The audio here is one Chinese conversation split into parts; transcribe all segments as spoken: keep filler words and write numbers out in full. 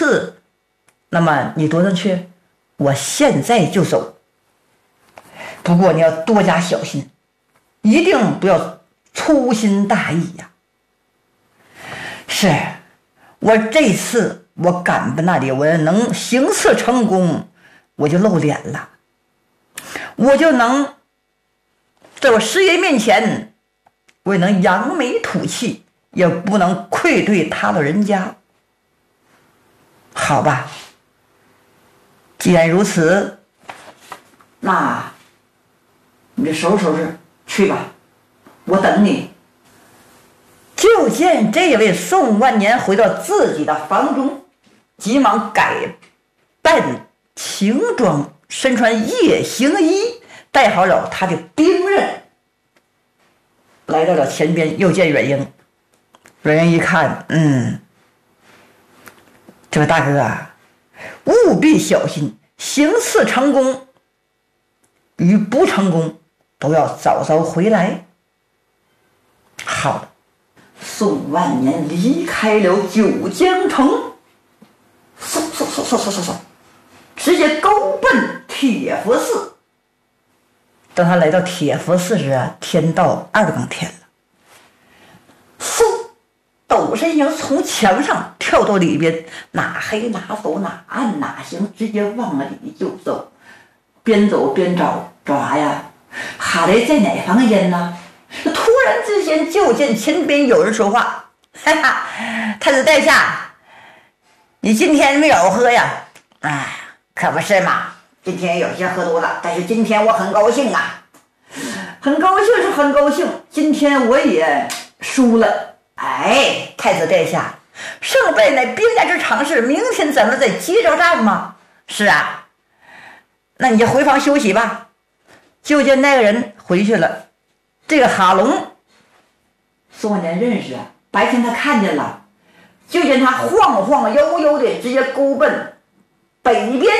刺，那么你多能去？我现在就走。不过你要多加小心，一定不要粗心大意呀。是，我这次我赶到那里，我能行刺成功，我就露脸了，我就能在我师爷面前，我也能扬眉吐气，也不能愧对他老人家。好吧，既然如此，那你就收拾收拾去吧，我等你。就见这位宋万年回到自己的房中，急忙改扮轻装，身穿夜行衣，带好了他的兵刃，来到了前边，又见阮英。阮英一看，嗯，这位大哥啊，务必小心，行刺成功与不成功都要早早回来。好的。宋万年离开了九江城，嗖嗖嗖嗖嗖嗖嗖，直接勾奔铁佛寺。当他来到铁佛寺时啊，天到二更天了。嗖，抖身形从墙上跳到里边，哪黑哪走哪按哪行，直接往里就走。边走边找，找啥呀？哈雷在哪房间呢？突然之间，就见前边有人说话：“哈哈，太子殿下，你今天没有喝呀？哎，可不是嘛，今天有些喝多了，但是今天我很高兴啊，很高兴是很高兴，今天我也输了。哎，太子殿下，胜败乃兵家之常事，明天咱们再接着战吗？是啊，那你就回房休息吧。”就见那个人回去了。这个哈龙，宋万年认识啊，白天他看见了，就见他晃晃悠悠的直接勾奔北边，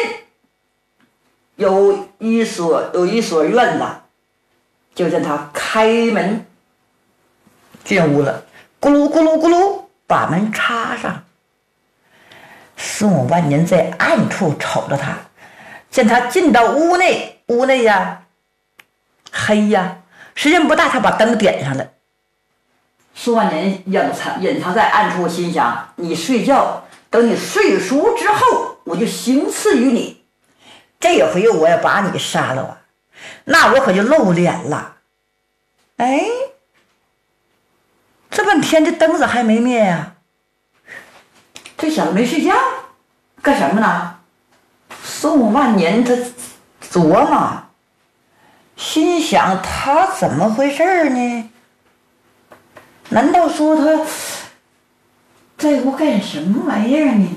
有一所有一所院子，就见他开门进屋了，咕噜咕噜咕噜把门插上。宋万年在暗处瞅着他，见他进到屋内，屋内呀黑呀，时间不大，他把灯点上了。苏万年隐藏隐藏在暗处，心想：你睡觉，等你睡熟之后，我就行刺于你。这回我要把你杀了啊，那我可就露脸了。哎，这半天这灯子还没灭呀、啊？这小子没睡觉，干什么呢？宋万年他琢磨。心想他怎么回事呢？难道说他在屋干什么玩意儿呢？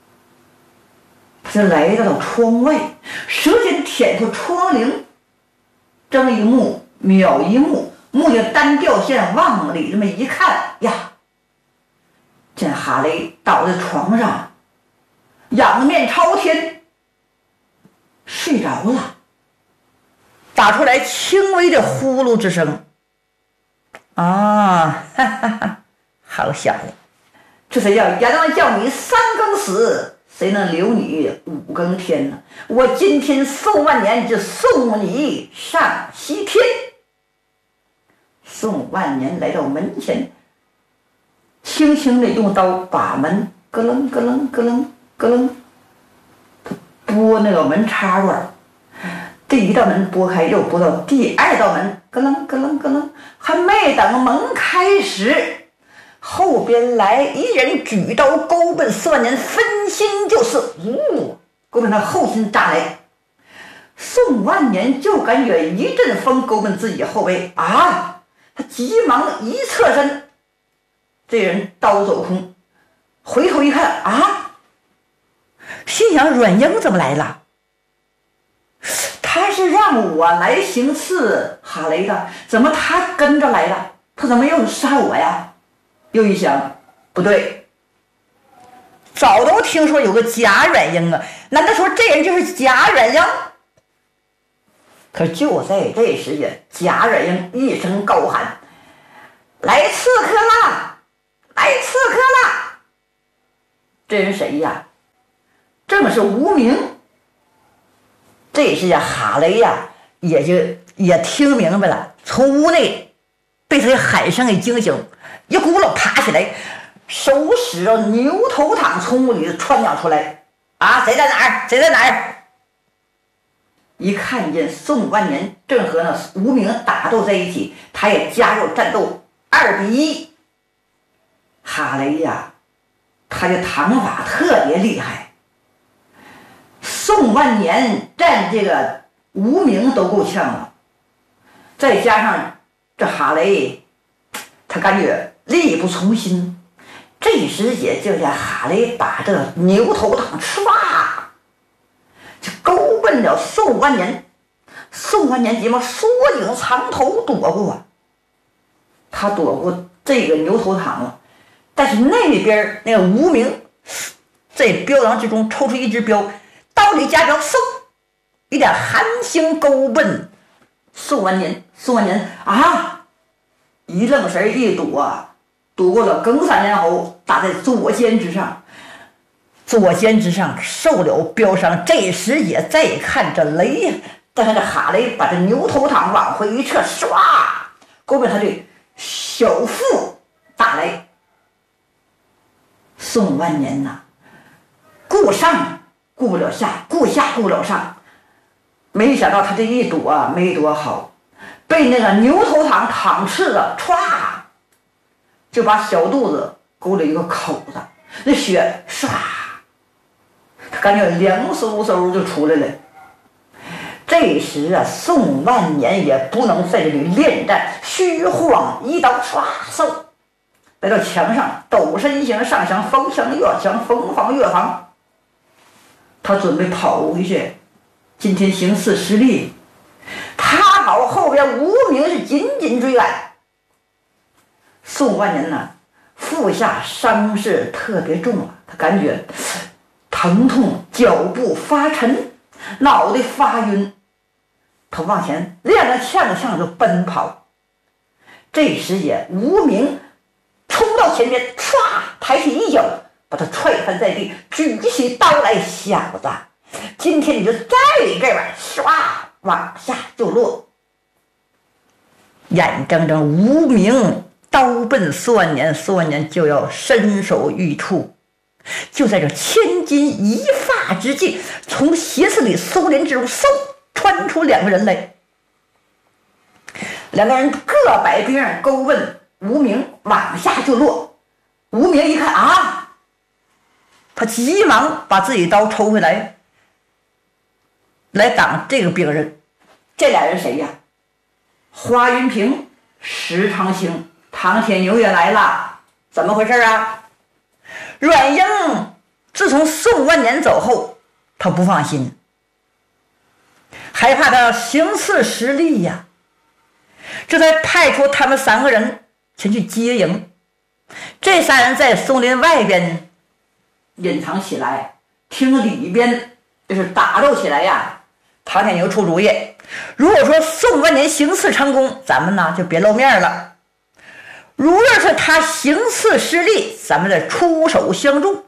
这来到了窗外，舌尖舔出窗棂，睁一目瞄一目，目睛单掉线往里这么一看呀，见哈雷倒在床上，仰面朝天睡着了，打出来轻微的呼噜之声。啊，哈哈哈，好小子，这才叫阎王叫你三更死，谁能留你五更天呢？我今天宋万年就送你上西天。宋万年来到门前，轻轻的用刀把门咯楞咯楞咯楞咯楞，他拨那个门插段。第一道门拨开，又拨到第二道门，咯楞咯楞咯楞，还没等门开时，后边来一人举刀勾奔宋万年，分心就是，呜，勾奔他后心扎来。宋万年就感觉一阵风勾奔自己后背啊，他急忙一侧身，这人刀走空，回头一看啊，心想阮英怎么来了？他是让我来行刺哈雷的，怎么他跟着来了？他怎么又杀我呀？又一想，不对，早都听说有个假阮英啊，难道说这人就是假阮英？可就在这时间，假阮英一声高喊：“来刺客啦！来刺客啦！”这人谁呀？ 正是无名。这时呀，哈雷呀也就也听明白了，从屋内被他的喊声给惊醒，一咕噜爬起来，手使着牛头糖从屋里窜将出来。啊，谁在哪儿？谁在哪儿？一看见宋万年正和那无名打斗在一起，他也加入战斗，二比一。哈雷呀，他的唐法特别厉害。宋万年战这个无名都够呛了，再加上这哈雷，他感觉力不从心。这时也就见哈雷把这牛头糖唰就勾奔了宋万年。宋万年急忙缩影藏头躲过，他躲过这个牛头糖了。但是那边那个无名在标囊之中抽出一支标，刀里夹标，嗖一点寒星勾奔宋万年。宋万年啊，一愣神一躲，躲过了更三连喉，打在左肩之上，左肩之上受了标伤。这时也再看这雷，但是这哈雷把这牛头糖往回一撤，唰勾奔他的小腹打来。宋万年呐，顾上顾不了下，顾下顾不了上，没想到他这一躲啊没躲好，被那个牛头糖躺刺的歘就把小肚子勾了一个口子，那血唰他感觉凉飕飕就出来了。这时啊，宋万年也不能在这里恋战，虚晃一刀唰嗖来到墙上，抖身形上墙，逢墙越墙，逢防越防。他准备跑回去，今天形势失利，他跑后边无名是紧紧追赶。宋万年呢，腹下伤势特别重啊，他感觉疼痛，脚步发沉，脑袋发晕，他往前踉踉跄跄就奔跑。这时也无名冲到前面，唰抬起一脚把他踹翻在地，举起刀来，小子，今天你就在这边，唰往下就落。眼睁睁无名刀奔苏万年，苏万年就要伸手欲触。就在这千钧一发之际，从斜刺里松林之中嗖穿出两个人来，两个人各摆兵勾奔无名，往下就落。无名一看啊，他急忙把自己刀抽回来，来挡这个兵人。这俩人谁呀？花云平、石长兴、唐铁牛也来了，怎么回事啊？阮英自从宋万年走后，他不放心，害怕他行刺失利呀，这才派出他们三个人前去接营。这三人在松林外边隐藏起来，听里边就是打斗起来呀。唐铁牛出主意，如果说宋万年行刺成功，咱们呢就别露面了；如若是他行刺失利，咱们再出手相助。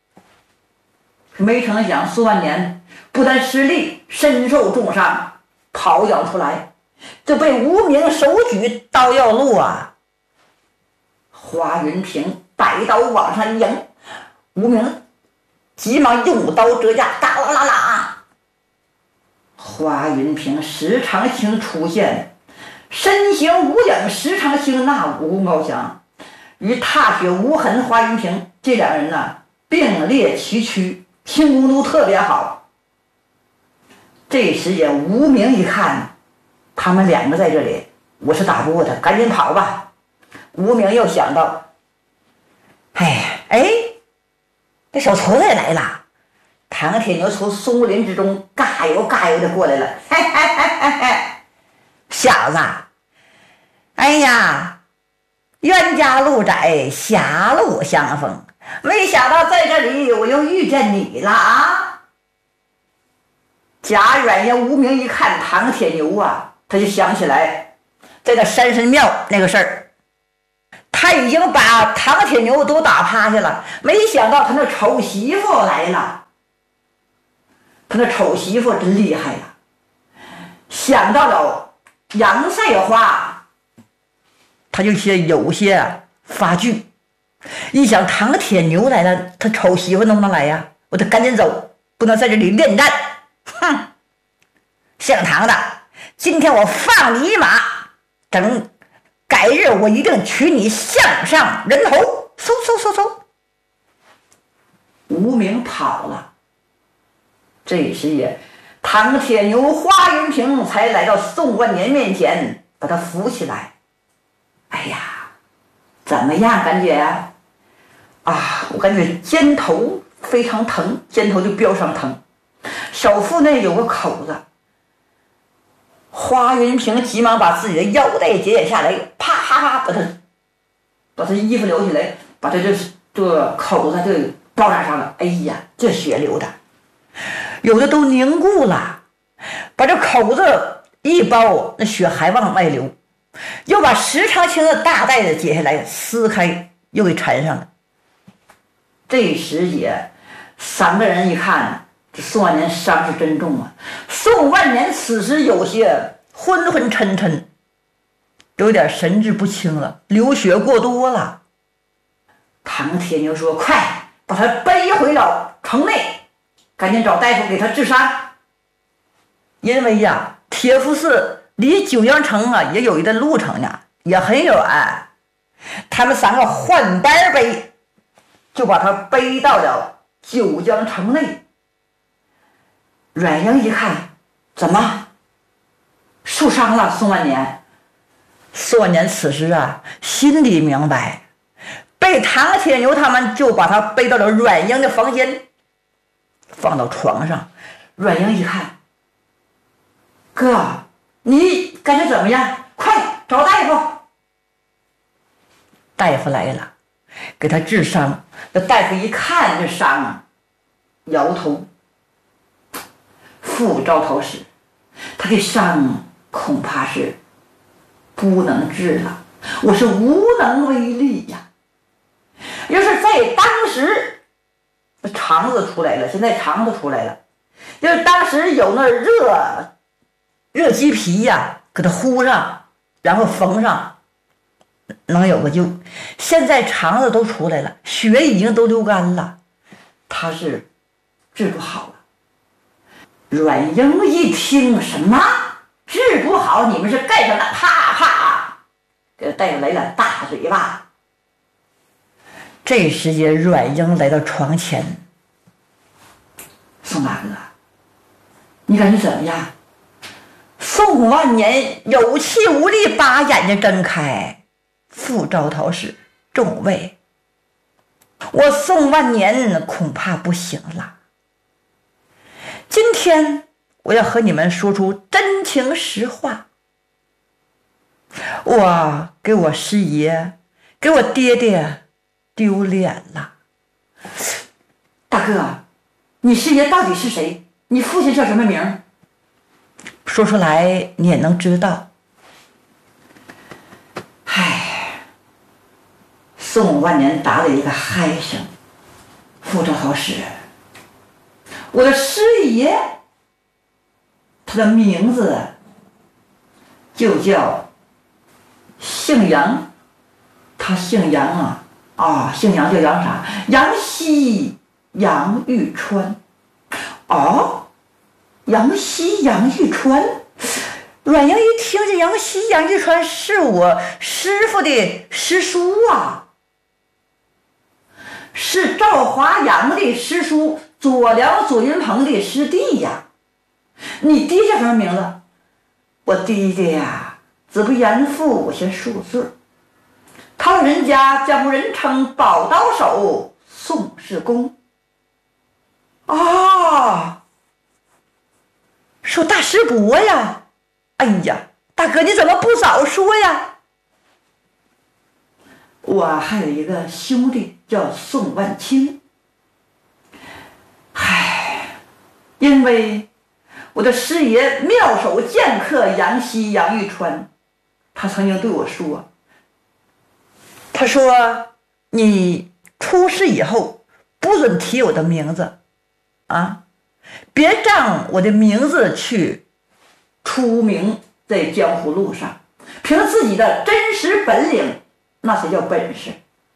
没成想宋万年不但失利，身受重伤，跑咬出来，就被无名手举刀要落啊。花云平摆刀往上迎，无名急忙用刀折架，嘎啦啦啦。花云平、石长兴出现，身形无影，石长兴那武功高强，与踏雪无痕花云平这两人呢并列齐驱，轻功都特别好。这时也无名一看他们两个在这里，我是打不过他，赶紧跑吧。无名又想到，哎哎，这小仇也来了。唐铁牛从松林之中嘎悠嘎悠的过来了，嘿嘿嘿嘿嘿，小子，哎呀，冤家路窄，狭路相逢，没想到在这里我又遇见你了啊！贾远呀，无名一看唐铁牛啊，他就想起来在那山神庙那个事儿，他已经把唐铁牛都打趴下了，没想到他那丑媳妇来了。 他那丑媳妇真厉害呀！想到了杨赛花，他就些有些发惧。一想唐铁牛来了，他丑媳妇能不能来呀？我得赶紧走，不能在这里恋战。哼！姓唐的，今天我放你一马，等改日我一定取你项上人头。嗖嗖嗖嗖，无名跑了。这时也，唐铁牛、花云平才来到宋万年面前，把他扶起来。哎呀，怎么样？感觉呀？啊，我感觉肩头非常疼，肩头就飙上疼，手腹内有个口子。花云平急忙把自己的腰带解解下来，啪啪啪把他把他衣服撩起来，把他这这口子就包扎上了。哎呀，这血流的，有的都凝固了，把这口子一包，那血还往外流。又把石长青的大带子解下来，撕开又给缠上了。这时也，三个人一看，这宋万年伤是真重啊。宋万年此时有些昏昏沉沉，有点神志不清了，流血过多了。唐铁牛说：“快把他背回了城内，赶紧找大夫给他治伤。”因为呀，铁夫寺离九阳城啊也有一段路程呀，也很远。他们三个换班背，就把他背到了九江城内。阮英一看，怎么受伤了？宋万年，宋万年此时啊心里明白，被唐铁牛他们就把他背到了阮英的房间，放到床上。阮英一看，哥，你感觉怎么样？快找大夫！大夫来了，给他治伤。这大夫一看这伤，摇头。傅招头使，他的伤恐怕是不能治了，我是无能为力呀。要是在当时，肠子出来了，现在肠子出来了，要是当时有那热热鸡皮呀，给他糊上，然后缝上，能有个救。现在肠子都出来了，血已经都流干了，他是治不好了。阮英一听，什么治不好？你们是干什么？啪啪给他带来了大嘴巴。这时间阮英来到床前，宋大哥，你感觉怎么样？宋万年有气无力，把眼睛睁开。傅招头使，众位，我宋万年恐怕不行了。今天我要和你们说出真情实话，我给我师爷，给我爹爹丢脸了。大哥，你师爷到底是谁？你父亲叫什么名？说出来你也能知道。唉，宋万年答了一个嗨声。傅招头使，我的师爷，他的名字就叫姓杨，他姓杨啊，啊，姓杨叫杨啥？杨希杨玉川。哦，杨希杨玉川。阮英一听这杨希杨玉川是我师父的师叔啊，是赵华阳的师叔，左辽左云鹏的师弟呀。你爹叫什么名字？我爹爹呀，子不言父，先数岁。他老人家江湖人称宝刀手宋世公。啊，是我大师伯呀！哎呀，大哥你怎么不早说呀？我还有一个兄弟叫宋万清。唉，因为我的师爷妙手剑客杨希杨玉川，他曾经对我说，他说你出事以后不准提我的名字啊， 别仗我的名字去出名在江湖路上，凭自己的真实本领，那才叫本事。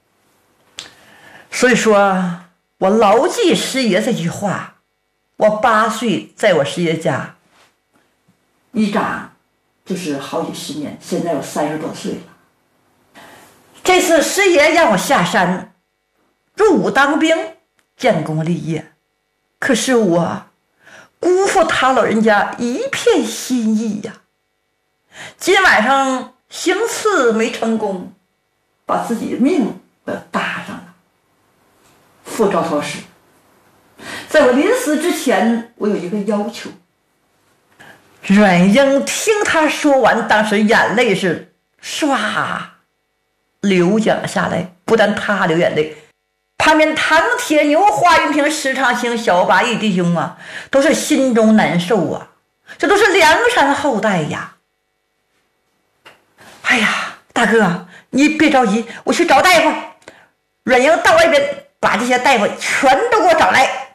所以说我牢记师爷这句话，我八岁在我师爷家一长就是好几十年，现在有三十多岁了。这次师爷让我下山入伍当兵，建功立业，可是我辜负他老人家一片心意呀。今晚上行刺没成功，把自己的命给搭上了。副招讨使，在我临死之前，我有一个要求。阮英听他说完，当时眼泪是唰流淌下来，不但他流眼泪，旁边唐铁牛、华云平、石长兴、小八义弟兄啊，都是心中难受啊，这都是梁山后代呀。哎呀，大哥，你别着急，我去找大夫。阮英到外边把这些大夫全都给我找来。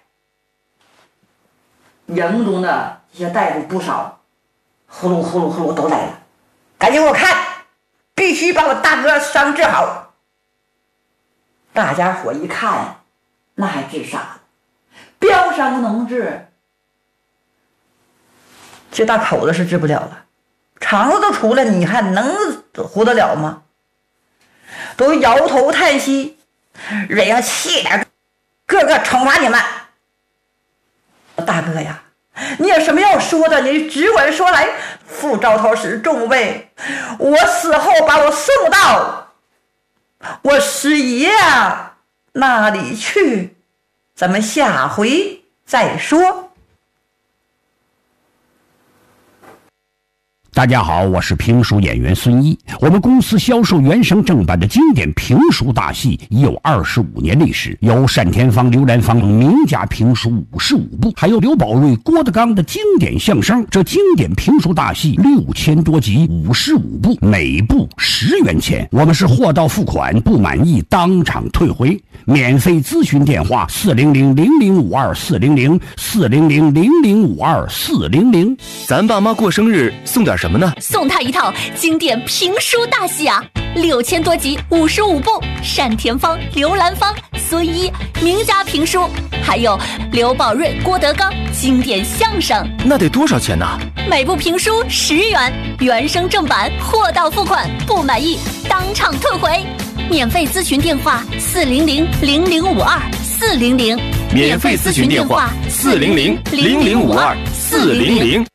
营中的这些大夫不少，呼噜呼噜呼噜都来了，赶紧给我看，必须把我大哥伤治好。大家伙一看，那还治啥了？标伤能治，这大口子是治不了了，肠子都出来，你看能活得了吗？都摇头叹息，忍上气点，个个惩罚你们。大哥呀，你有什么要说的，你只管说来。副招讨使众位，我死后把我送到我师爷啊那里去，咱们下回再说。 大家好，我是评书演员孙一。我们公司销售原声正版的经典评书大戏已有二十五年历史，有单田芳、刘兰芳名家评书五十五部，还有刘宝瑞、郭德纲的经典相声。这经典评书大戏六千多集，五十五部，每部十元钱。我们是货到付款，不满意当场退回。免费咨询电话：四零零零零五二四零零四零零零零五二四零零。 咱爸妈过生日送点什么呢？ 送他一套经典评书大戏啊，六千多集，五十五部，单田芳、刘兰芳、孙一名家评书，还有刘宝瑞、郭德纲经典相声。 那得多少钱呢？ 每部评书十元，原声正版，货到付款，不满意当场退回。免费咨询电话：四零零零零五二四零零。 免费咨询电话：四零零零零五二四零零。